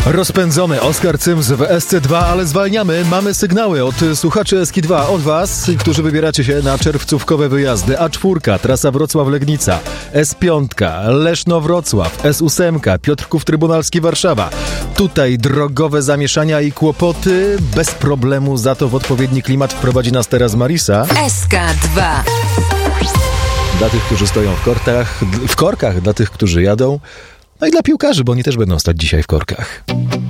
Rozpędzony Oskar Cyms w SC2, ale zwalniamy. Mamy sygnały od słuchaczy SK2, od was, którzy wybieracie się na czerwcówkowe wyjazdy. A4, trasa Wrocław-Legnica, S5, Leszno-Wrocław, S8, Piotrków Trybunalski, Warszawa. Tutaj drogowe zamieszania i kłopoty. Bez problemu za to w odpowiedni klimat wprowadzi nas teraz Marisa. SK2. Dla tych, którzy stoją w korkach, dla tych, którzy jadą. No i dla piłkarzy, bo oni też będą stać dzisiaj w korkach.